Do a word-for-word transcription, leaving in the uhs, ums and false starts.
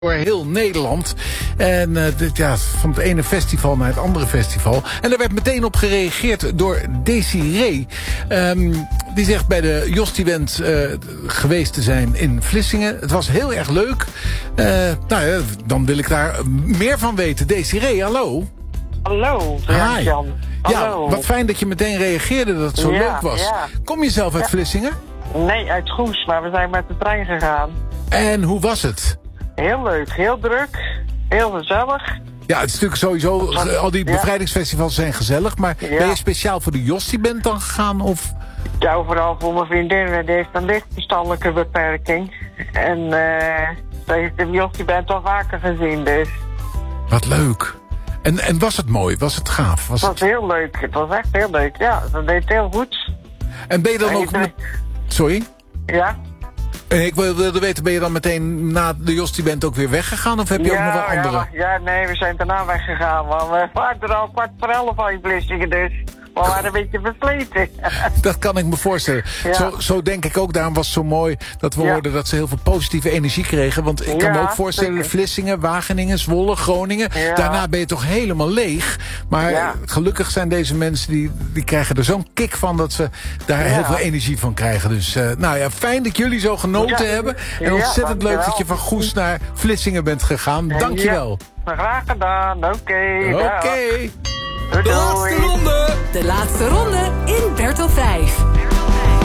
Door heel Nederland. En uh, dit, ja, van het ene festival naar het andere festival. En daar werd meteen op gereageerd door Desiree. Um, die zegt bij de Jost-event uh, geweest te zijn in Vlissingen. Het was heel erg leuk. Uh, nou ja, dan wil ik daar meer van weten. Desiree, hallo. Hallo, Hi. Jan. Hallo. Ja, wat fijn dat je meteen reageerde dat het zo ja, leuk was. Ja. Kom je zelf uit ja. Vlissingen? Nee, uit Goes, maar we zijn met de trein gegaan. En hoe was het? Heel leuk, heel druk, heel gezellig. Ja, het is natuurlijk sowieso, al die bevrijdingsfestivals zijn gezellig. Maar ja. ben je speciaal voor de Jost-event dan gegaan? Of? Ja, vooral voor mijn vriendin, die heeft een lichtverstandelijke beperking. En uh, ze heeft de Jost-event al vaker gezien, dus. Wat leuk. En, en was het mooi? Was het gaaf? Was het was het... heel leuk, het was echt heel leuk. Ja, ze deed heel goed. En ben je dan en ook... Met... Sorry? Ja? En ik wilde weten, ben je dan meteen na de Jost-event ook weer weggegaan? Of heb je ja, ook nog wel andere? Ja, ja, nee, we zijn daarna weggegaan. Want we waren er al kwart voor elf al in Vlissingen, dus we waren een beetje versleten. Dat kan ik me voorstellen. Ja. Zo, zo denk ik ook. Daarom was het zo mooi dat we ja. hoorden dat ze heel veel positieve energie kregen. Want ik kan ja, me ook voorstellen, zeker. Vlissingen, Wageningen, Zwolle, Groningen. Ja. Daarna ben je toch helemaal leeg. Maar ja. gelukkig zijn deze mensen, die, die krijgen er zo'n kick van dat ze daar ja. heel veel energie van krijgen. Dus uh, nou ja, fijn dat jullie zo genoten ja. hebben. En ontzettend leuk dat je van Goes naar Vlissingen bent gegaan. Dank je wel. Ja. Graag gedaan. Oké. Okay, Oké. Okay. De laatste ronde. De laatste ronde in Bertel vijf.